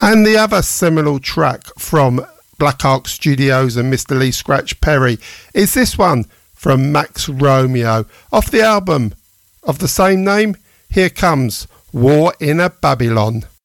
And the other seminal track from Black Ark Studios and Mr. Lee Scratch Perry is this one from Max Romeo. Off the album of the same name, here comes War in a Babylon.